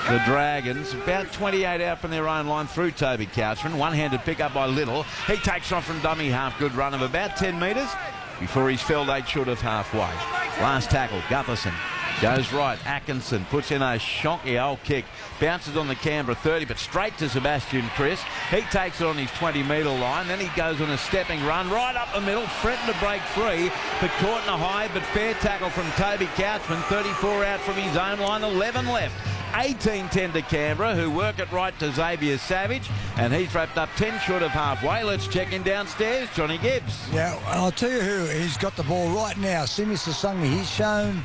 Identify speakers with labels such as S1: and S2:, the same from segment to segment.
S1: the Dragons. About 28 out from their own line through Toby Couchman. One-handed pick up by Little. He takes off from dummy half. Good run of about 10 metres before he's felled 8 short of halfway. Last tackle, Gutherson. Goes right, Atkinson puts in a shonky old kick. Bounces on the Canberra 30, but straight to Sebastian Chris. He takes it on his 20-metre line. Then he goes on a stepping run right up the middle, threatened to break free, but caught in a high, but fair tackle from Toby Couchman. 34 out from his own line, 11 left. 18-10 to Canberra, who work it right to Xavier Savage, and he's wrapped up 10 short of halfway. Let's check in downstairs, Johnny Gibbs.
S2: Yeah, I'll tell you who he's got the ball right now. Simi Sasungi. He's shown,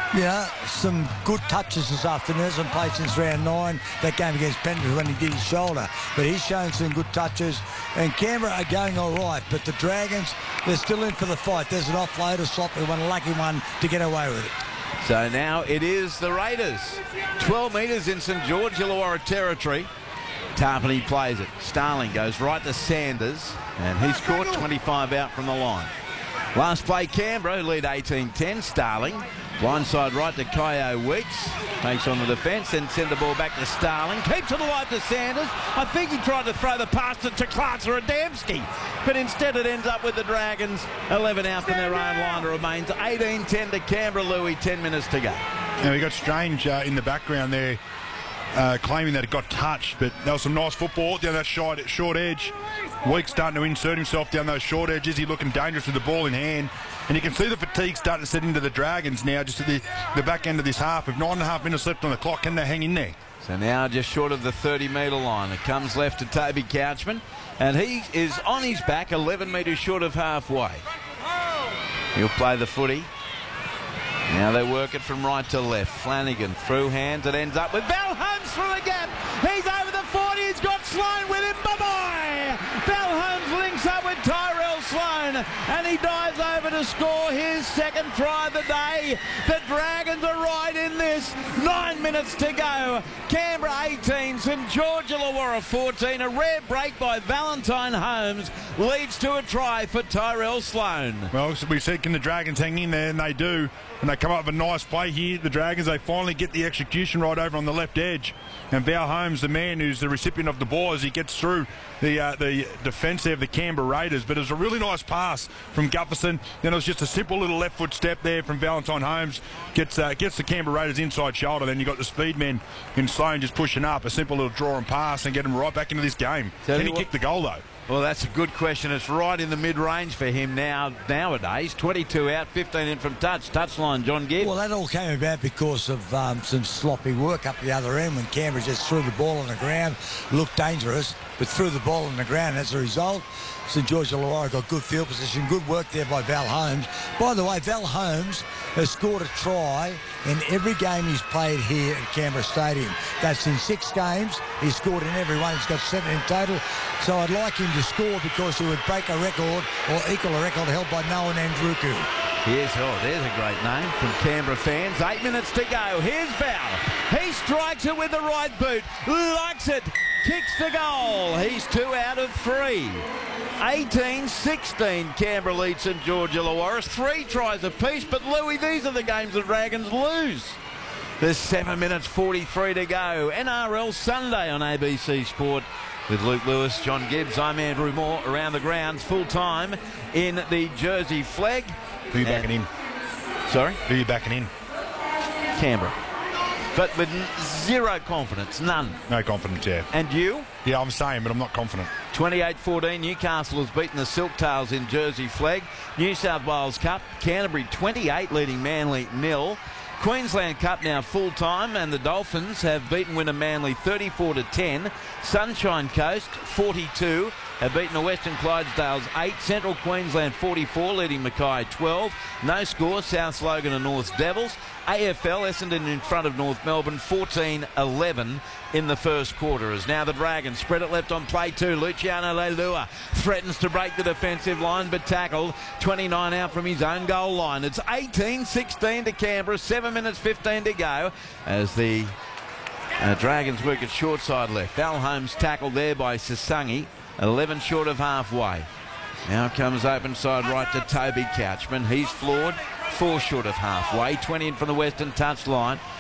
S2: some good touches this afternoon. Hasn't played since round 9. That game against Penrith when he did his shoulder, but he's shown some good touches. And Canberra are going all right, but the Dragons, they're still in for the fight. There's an offload, a sloppy one, a lucky one to get away with it.
S1: So now it is the Raiders. 12 metres in St George Illawarra territory. Tarpany plays it. Starling goes right to Sanders, and he's caught 25 out from the line. Last play, Canberra, who lead 18-10. Starling. Blindside right to Kyo Weeks. Takes on the defence, then send the ball back to Starling. Keeps it alive to Sanders. I think he tried to throw the pass to Clark Adamski, but instead it ends up with the Dragons. 11 out from their own line. It remains 18-10 to Canberra, Louis. 10 minutes to go.
S3: Now we got Strange in the background there, claiming that it got touched, but there was some nice football down that short edge. Weeks starting to insert himself down those short edges. He's looking dangerous with the ball in hand. And you can see the fatigue starting to set into the Dragons now, just at the back end of this half. With 9.5 minutes left on the clock, can they hang in there?
S1: So now just short of the 30-metre line. It comes left to Toby Couchman, and he is on his back, 11 metres short of halfway. He'll play the footy. Now they work it from right to left. Flanagan through hands. It ends up with Val Holmes through a gap. He's over the 40. He's got Sloan with him. Bye-bye. Val Holmes links up with Tyrell Sloan, and he dives over to score his second try of the day. The Dragons are right in this. 9 minutes to go. Canberra 18, St George Illawarra 14. A rare break by Valentine Holmes leads to a try for Tyrell Sloan.
S3: Well, so we said, can the Dragons hang in there? And they do. And they come up with a nice play here. The Dragons, they finally get the execution right over on the left edge. And Val Holmes, the man who's the recipient of the ball as he gets through the defence there of the Canberra Raiders. But it was a really nice pass from Gutherson. Then it was just a simple little left foot step there from Valentine Holmes. Gets the Canberra Raiders inside shoulder. Then you got the speed men in Sloan just pushing up. A simple little draw and pass and get him right back into this game. Can he kick the goal though?
S1: Well, that's a good question. It's right in the mid-range for him nowadays. 22 out, 15 in from touchline, John Gibb.
S2: Well, that all came about because of some sloppy work up the other end when Canberra just threw the ball on the ground, looked dangerous, but threw the ball on the ground. As a result, St George Illawarra got good field position, good work there by Val Holmes. By the way, Val Holmes has scored a try in every game he's played here at Canberra Stadium. That's in 6 games. He's scored in every one. He's got 7 in total. So I'd like him to score because he would break a record or equal a record held by Noah Nandruku.
S1: There's a great name from Canberra fans. 8 minutes to go. Here's Val. He strikes it with the right boot. Likes it. Kicks the goal. He's 2 out of 3. 18-16 Canberra leads St George Illawarra. 3 tries apiece, but Louis, these are the games the Dragons lose. There's 7 minutes 43 to go. NRL Sunday on ABC Sport with Luke Lewis, John Gibbs. I'm Andrew Moore. Around the grounds full time in the Jersey flag.
S3: Who are you backing in?
S1: Sorry?
S3: Who are you backing in?
S1: Canberra. But with zero confidence, none.
S3: No confidence, yeah.
S1: And you?
S3: Yeah, I'm saying, but I'm not confident.
S1: 28-14, Newcastle has beaten the Silktails in Jersey flag. New South Wales Cup, Canterbury 28, leading Manly 0. Queensland Cup now full time, and the Dolphins have beaten winner Manly 34-10. Sunshine Coast 42 have beaten the Western Clydesdales 8. Central Queensland 44, leading Mackay 12. No score, South Logan and North Devils. AFL, Essendon in front of North Melbourne 14-11 in the first quarter. As now the Dragons spread it left on play 2. Luciano Leilua threatens to break the defensive line, but tackled. 29 out from his own goal line. It's 18-16 to Canberra. 7 minutes 15 to go as the Dragons work at short side left. Val Holmes tackled there by Sasungi. 11 short of halfway. Now comes open side right to Toby Couchman. He's floored. 4 short of halfway. 20 in from the western touchline.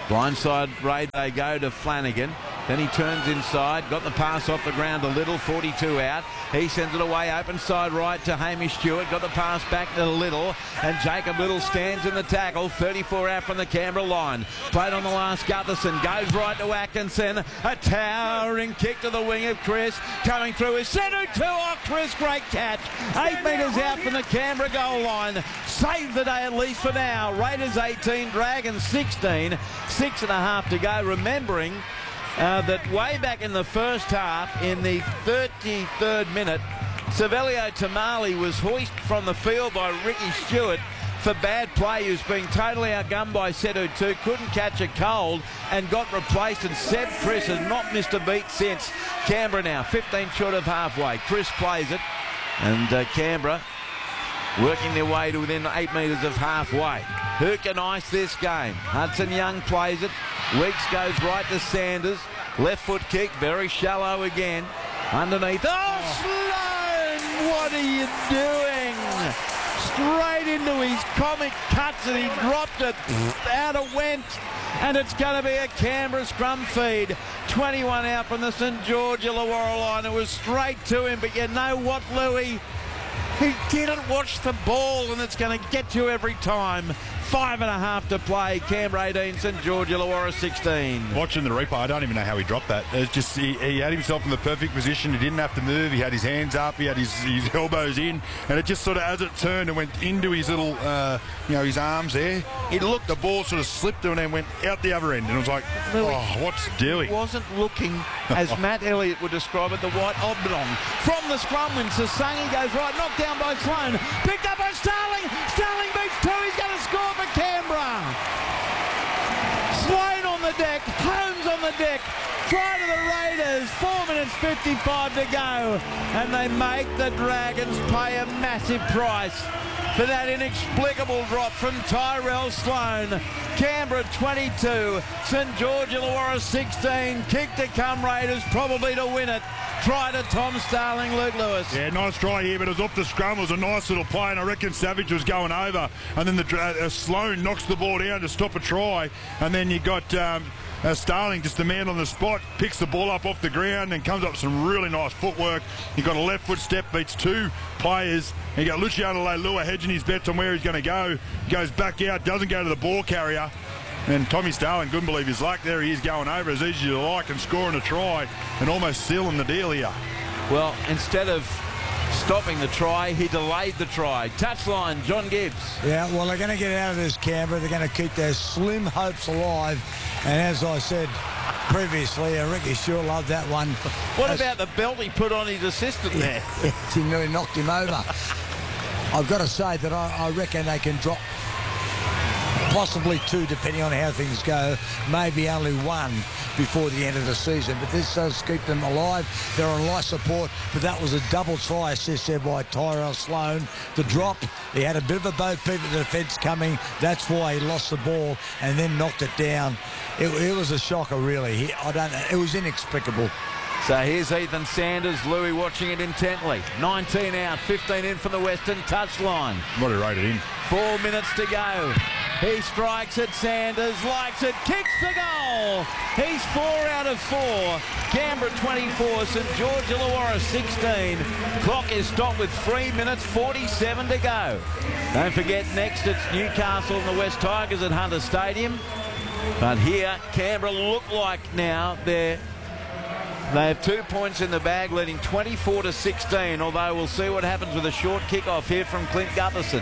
S1: Blindside raid they go to Flanagan. Then he turns inside, got the pass off the ground a little, 42 out. He sends it away, open side right to Hamish Stewart, got the pass back to Little, and Jacob Little stands in the tackle, 34 out from the Canberra line. Played on the last, Gutherson goes right to Atkinson, a towering kick to the wing of Chris, coming through is Sedu 2 off Chris, great catch, 8 metres out from the Canberra goal line, saved the day at least for now. Raiders 18, Dragons 16, 6.5 to go, remembering that way back in the first half, in the 33rd minute, Savelio Tamale was hoisted from the field by Ricky Stewart for bad play. He was being totally outgunned by Sedu 2, couldn't catch a cold and got replaced, and Seb Chris has not missed a beat since. Canberra now 15 short of halfway. Chris plays it, and Canberra working their way to within 8 metres of halfway. Who can ice this game? Hudson Young plays it. Weeks goes right to Sanders. Left foot kick, very shallow again. Underneath. Oh, Sloane! What are you doing? Straight into his comic cuts, and he dropped it. Out it went. And it's going to be a Canberra scrum feed. 21 out from the St George Illawarra line. It was straight to him, but you know what, Louis? He didn't watch the ball, and it's going to get you every time. 5.5 to play. Canberra 18, St George Illawarra 16.
S3: Watching the replay, I don't even know how he dropped that. It's just he had himself in the perfect position. He didn't have to move. He had his hands up. He had his elbows in, and it just sort of, as it turned and went into his little, his arms there, it looked, the ball sort of slipped and then went out the other end, and it was like, what's doing?
S1: He wasn't looking, as Matt Elliott would describe it, the white oblong. From the scrum win, Sasangi goes right, knocked down by Sloane, picked up by Starling. Starling beats 2. He's going to score for Canberra. Sloane on the deck, Holmes on the deck, try to the Raiders, 4 minutes 55 to go, and they make the Dragons pay a massive price for that inexplicable drop from Tyrell Sloane. Canberra 22, St George Illawarra 16, kick to come Raiders, probably to win it. Try to Tom Starling, Luke Lewis.
S3: Yeah, nice try here, but it was off the scrum. It was a nice little play, and I reckon Savage was going over. And then Sloane knocks the ball down to stop a try. And then you got Starling, just a man on the spot, picks the ball up off the ground and comes up with some really nice footwork. He got a left foot step, beats 2 players. And you got Luciano Leilua hedging his bets on where he's going to go. He goes back out, doesn't go to the ball carrier. And Tommy Starling couldn't believe his luck there. He is going over as easy as you like and scoring a try and almost sealing the deal here.
S1: Well, instead of stopping the try, he delayed the try. Touchline, John Gibbs.
S2: Yeah, well, they're going to get out of this, Canberra. They're going to keep their slim hopes alive. And as I said previously, Ricky sure loved that one.
S1: What about the belt he put on his assistant there?
S2: He nearly knocked him over. I've got to say that I reckon they can drop possibly 2, depending on how things go, maybe only 1 before the end of the season. But this does keep them alive. They're on life support, but that was a double try assist there by Tyrell Sloane. The drop, he had a bit of a boat peep at the defence coming. That's why he lost the ball and then knocked it down. It was a shocker, really. I don't know. It was inexplicable.
S1: So here's Ethan Sanders, Louis watching it intently. 19 out, 15 in from the Western touchline.
S3: What he rated in.
S1: 4 minutes to go. He strikes it, Sanders likes it, kicks the goal. He's 4 out of 4. Canberra 24, St George Illawarra 16. Clock is stopped with 3 minutes 47 to go. Don't forget, next it's Newcastle and the West Tigers at Hunter Stadium. But here, Canberra look like now they have 2 points in the bag, leading 24 to 16, although we'll see what happens with a short kick-off here from Clint Gutherson.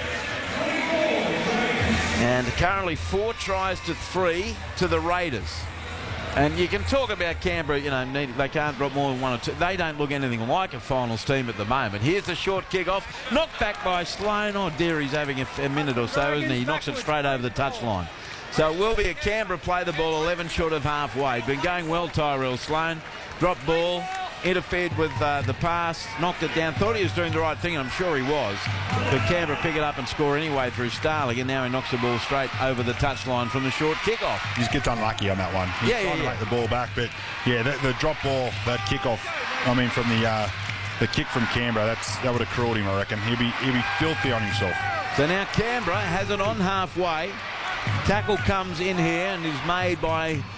S1: And currently 4 tries to 3 to the Raiders. And you can talk about Canberra, they can't drop more than 1 or 2. They don't look anything like a finals team at the moment. Here's the short kick-off, knocked back by Sloane. Oh dear, he's having a minute or so, isn't he? He knocks it straight over the touchline. So it will be a Canberra play the ball 11 short of halfway. Been going well, Tyrell Sloane. Drop ball, interfered with the pass, knocked it down. Thought he was doing the right thing, and I'm sure he was. But Canberra pick it up and score anyway through Starling, and now he knocks the ball straight over the touchline from the short kickoff.
S3: He just gets unlucky on that one. He's trying to make the ball back, but yeah, the drop ball, that kickoff, from the kick from Canberra, that would have crawled him, I reckon. He'll be filthy on himself.
S1: So now Canberra has it on halfway. Tackle comes in here and is made by